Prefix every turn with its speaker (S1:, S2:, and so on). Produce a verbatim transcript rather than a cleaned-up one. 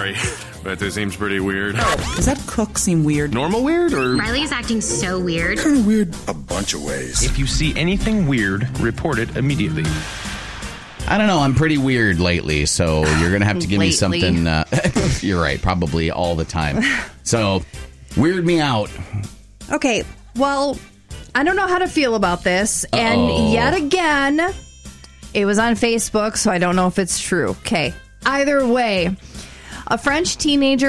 S1: sorry, but this seems pretty weird.
S2: Does that cook seem weird?
S1: Normal weird or?
S3: Riley's acting so weird.
S4: Kind of weird a bunch of ways.
S5: If you see anything weird, report it immediately.
S6: I don't know. I'm pretty weird lately, so you're going to have to give me
S7: Lately.
S6: something. Uh, you're right. Probably all the time. So, weird me out.
S7: Okay, well, I don't know how to feel about this.
S6: Uh-oh.
S7: And yet again, it was on Facebook, so I don't know if it's true. Okay, either way, a French teenager